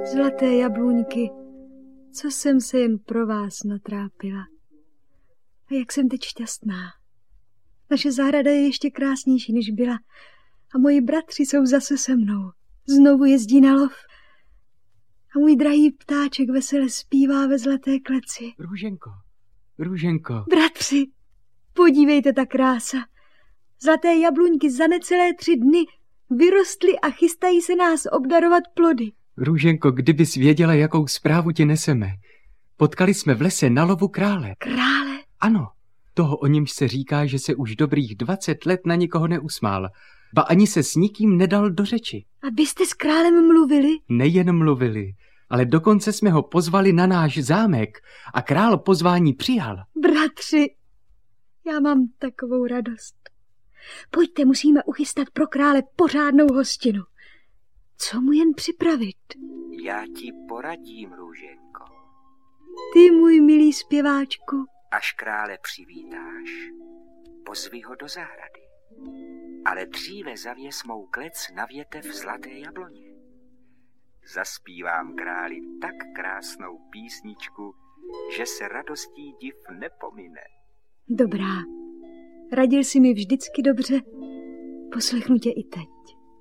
Zlaté jablůňky, co jsem se jen pro vás natrápila. A jak jsem teď šťastná. Naše zahrada je ještě krásnější, než byla. A moji bratři jsou zase se mnou. Znovu jezdí na lov. A můj drahý ptáček vesele zpívá ve zlaté kleci. Růženko. Bratři, podívejte, ta krása. Zlaté jabluňky za necelé 3 dny vyrostly a chystají se nás obdarovat plody. Růženko, kdybys věděla, jakou zprávu ti neseme. Potkali jsme v lese na lovu krále. Krále? Ano, toho, o němž se říká, že se už dobrých 20 let na nikoho neusmál. Ba ani se s nikým nedal do řeči. A vy jste s králem mluvili? Nejen mluvili, ale dokonce jsme ho pozvali na náš zámek a král pozvání přijal. Bratři, já mám takovou radost. Pojďte, musíme uchystat pro krále pořádnou hostinu. Co mu jen připravit? Já ti poradím, Růženko. Ty, můj milý zpěváčku. Až krále přivítáš, pozvi ho do zahrady. Ale dříve zavěs mou klec na větev zlaté jabloně. Zaspívám králi tak krásnou písničku, že se radostí div nepomine. Dobrá. Radil jsi mi vždycky dobře. Poslechnu tě i teď.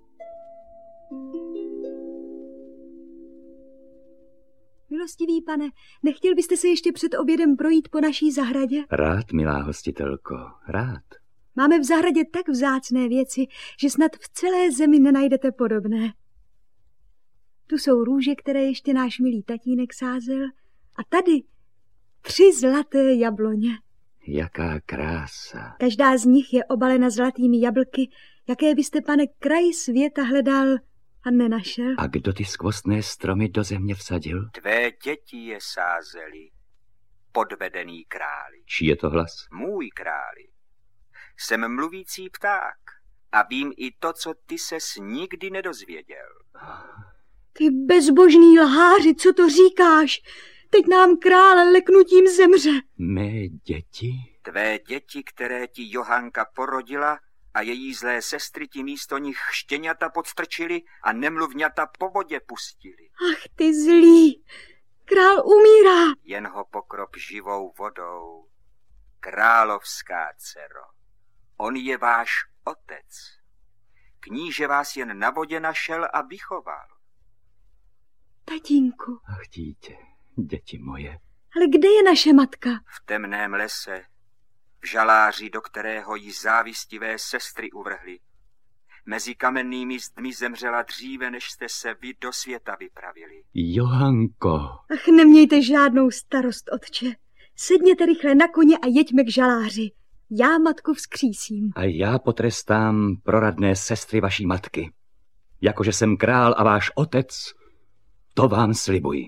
Milostivý pane, nechtěl byste se ještě před obědem projít po naší zahradě? Rád, milá hostitelko, rád. Máme v zahradě tak vzácné věci, že snad v celé zemi nenajdete podobné. Tu jsou růže, které ještě náš milý tatínek sázel, a tady 3 zlaté jabloně. Jaká krása. Každá z nich je obalena zlatými jablky, jaké byste, pane, kraj světa hledal a nenašel. A kdo ty skvostné stromy do země vsadil? Tvé děti je sázely, podvedený králi. Čí je to hlas? Můj králi. Jsem mluvící pták a vím i to, co ty ses nikdy nedozvěděl. Ty bezbožný lháři, co to říkáš? Teď nám král leknutím zemře. Mé děti? Tvé děti, které ti Johanka porodila a její zlé sestry ti místo nich štěňata podstrčili a nemluvňata po vodě pustili. Ach, ty zlý, král umírá. Jen ho pokrop živou vodou, královská dcero. On je váš otec. Kníže vás jen na vodě našel a vychoval. Tatínku. Ach, dítě, děti moje. Ale kde je naše matka? V temném lese, v žaláři, do kterého jí závistivé sestry uvrhly. Mezi kamennými zdmi zemřela dříve, než jste se vy do světa vypravili. Johanko. Ach, nemějte žádnou starost, otče. Sedněte rychle na koně a jeďme k žaláři. Já matku vzkřísím. A já potrestám proradné sestry vaší matky. Jakože jsem král a váš otec, to vám slibuji.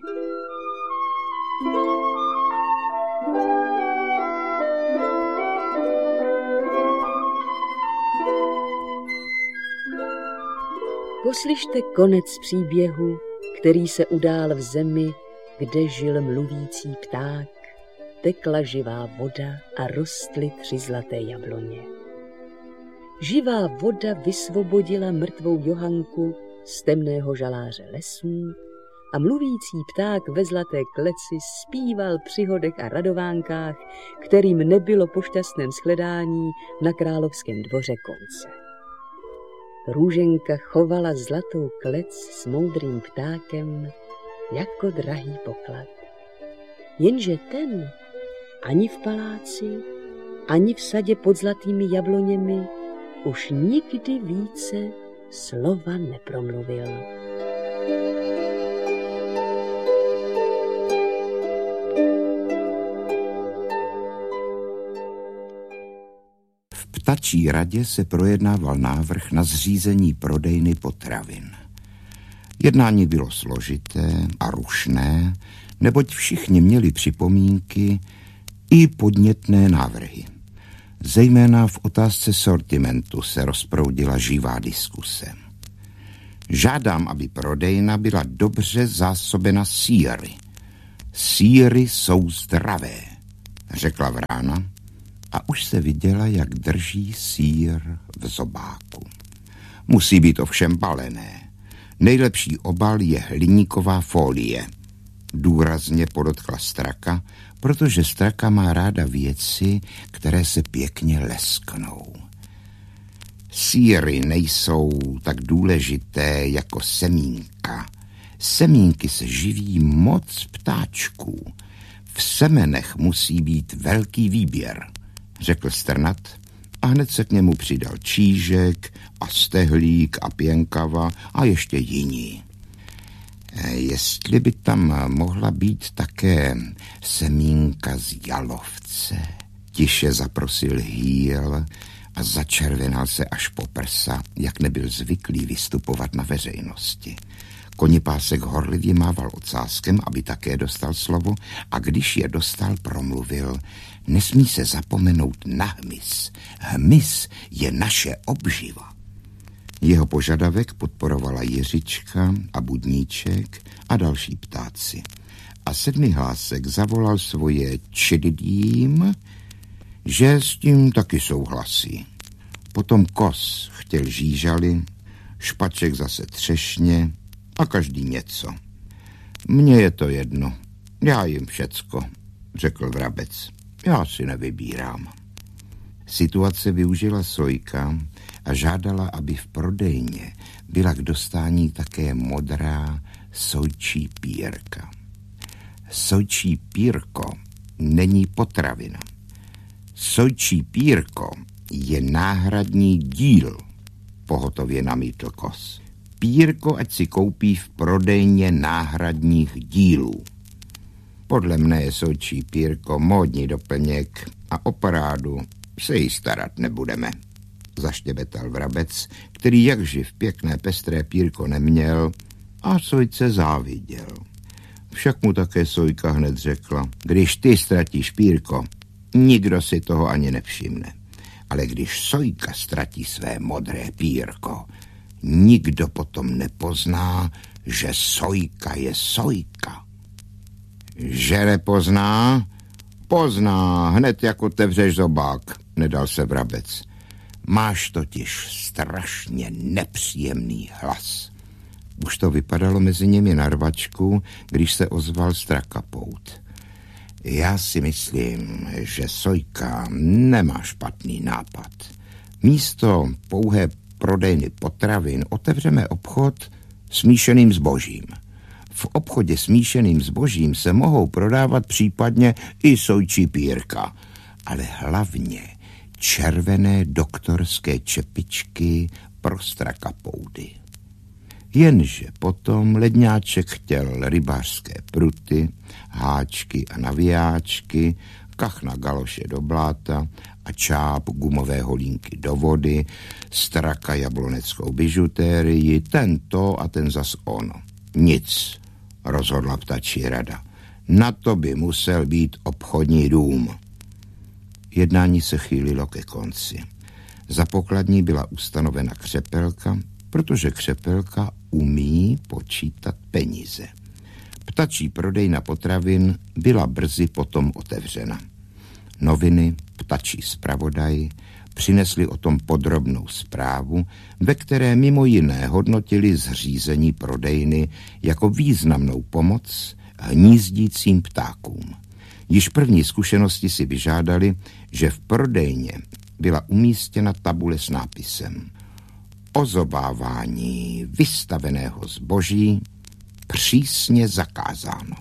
Poslyšte konec příběhu, který se udál v zemi, kde žil mluvící pták, tekla živá voda a rostly 3 zlaté jabloně. Živá voda vysvobodila mrtvou Johanku z temného žaláře lesů a mluvící pták ve zlaté kleci zpíval při hodech a radovánkách, kterým nebylo po šťastném shledání na královském dvoře konce. Růženka chovala zlatou klec s moudrým ptákem jako drahý poklad. Jenže ten ani v paláci, ani v sadě pod zlatými jabloněmi už nikdy více slova nepromluvil. V ptačí radě se projednával návrh na zřízení prodejny potravin. Jednání bylo složité a rušné, neboť všichni měli připomínky i podnětné návrhy. Zejména v otázce sortimentu se rozproudila živá diskuse. Žádám, aby prodejna byla dobře zásobena sýry. Sýry jsou zdravé, řekla Vrána a už se viděla, jak drží sýr v zobáku. Musí být ovšem balené. Nejlepší obal je hliníková folie, důrazně podotkla Straka, protože Straka má ráda věci, které se pěkně lesknou. Sýry nejsou tak důležité jako semínka. Semínky se živí moc ptáčků. V semenech musí být velký výběr, řekl Strnad a hned se k němu přidal Čížek a Stehlík a Pěnkava a ještě jiní. Jestli by tam mohla být také semínka z jalovce, tiše zaprosil Hýl a začervenal se až po prsa, jak nebyl zvyklý vystupovat na veřejnosti. Konipásek horlivě mával ocáskem, aby také dostal slovo, a když je dostal, promluvil: nesmí se zapomenout na hmyz. Hmyz je naše obživa. Jeho požadavek podporovala Jiřička a Budníček a další ptáci. A Sedmihlásek zavolal svoje čididím, že s tím taky souhlasí. Potom Kos chtěl žížaly, Špaček zase třešně a každý něco. Mně je to jedno, já jim všecko, řekl Vrabec. Já si nevybírám. Situace využila Sojka a žádala, aby v prodejně byla k dostání také modrá sojčí pírka. Sojčí pírko není potravina. Sojčí pírko je náhradní díl, pohotově namítl Kos. Pírko ať si koupí v prodejně náhradních dílů. Podle mne je sojčí pírko módní doplněk a o parádu se jí starat nebudeme, zaštěbetal Vrabec, který jakživ pěkné pestré pírko neměl a Sojce záviděl. Však mu také Sojka hned řekla: když ty ztratíš pírko, nikdo si toho ani nevšimne. Ale když Sojka ztratí své modré pírko, nikdo potom nepozná, že Sojka je Sojka. Že nepozná? Pozná, hned jak otevřeš zobák, nedal se Vrabec. Máš totiž strašně nepříjemný hlas. Už to vypadalo mezi nimi na rvačku, když se ozval Strakapout. Já si myslím, že Sojka nemá špatný nápad. Místo pouhé prodejny potravin otevřeme obchod smíšeným zbožím. V obchodě smíšeným zbožím se mohou prodávat případně i sojčí pírka, ale hlavně červené doktorské čepičky pro Strakapoudy. Jenže potom Ledňáček chtěl rybářské pruty, háčky a navijáčky, kachna galoše do bláta a čáp gumové holínky do vody, Straka jabloneckou bižutérii, tento a ten zas ono. Nic, rozhodla ptačí rada. Na to by musel být obchodní dům. Jednání se chýlilo ke konci. Za pokladní byla ustanovena Křepelka, protože Křepelka umí počítat peníze. Ptačí prodejna potravin byla brzy potom otevřena. Noviny, ptačí zpravodaj, přinesli o tom podrobnou zprávu, ve které mimo jiné hodnotili zřízení prodejny jako významnou pomoc hnízdícím ptákům. Již první zkušenosti si vyžádali, že v prodejně byla umístěna tabule s nápisem: ozobávání vystaveného zboží přísně zakázáno.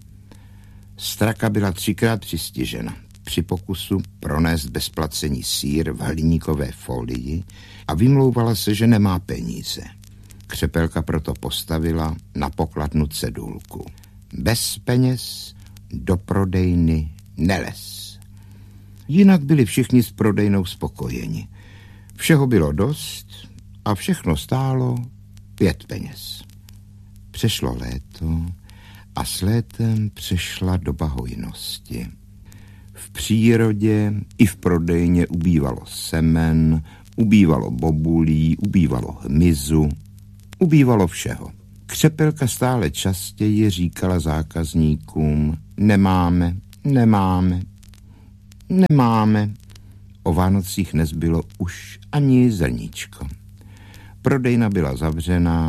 Straka byla 3krát přistižena při pokusu pronést bez placení sýr v hliníkové folii a vymlouvala se, že nemá peníze. Křepelka proto postavila na pokladnu cedulku: bez peněz do prodejny nelez. Jinak byli všichni s prodejnou spokojeni. Všeho bylo dost a všechno stálo 5 peněz. Přešlo léto a s létem přešla doba hojnosti. V přírodě i v prodejně ubývalo semen, ubývalo bobulí, ubývalo hmyzu, ubývalo všeho. Křepelka stále častěji říkala zákazníkům: nemáme, nemáme, nemáme. O Vánocích nezbylo už ani zrníčko. Prodejna byla zavřená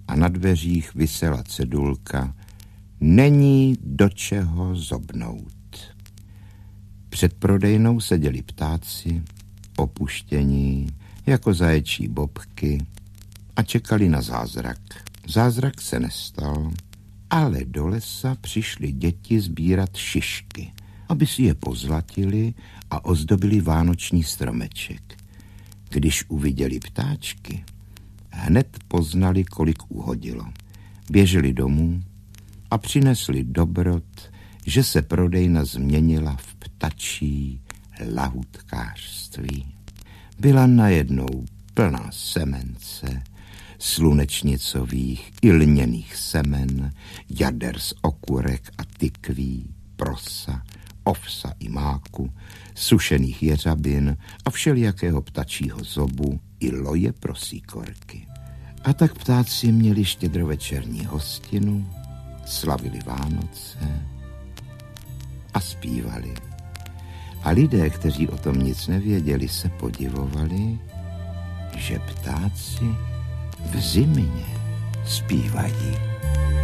a na dveřích visela cedulka Není do čeho zobnout. Před prodejnou seděli ptáci, opuštění, jako zaječí bobky, a čekali na zázrak. Zázrak se nestal, ale do lesa přišly děti sbírat šišky, aby si je pozlatili a ozdobili vánoční stromeček. Když uviděli ptáčky, hned poznali, kolik uhodilo. Běželi domů a přinesli dobrot, že se prodejna změnila v ptačí lahůdkářství. Byla najednou plná semence, slunečnicových i lněných semen, jader z okurek a tykví, prosa, ovsa i máku, sušených jeřabin a všelijakého ptačího zobu i loje pro síkorky. A tak ptáci měli štědrovečerní hostinu, slavili Vánoce a zpívali. A lidé, kteří o tom nic nevěděli, se podivovali, že ptáci v zimě zpívají.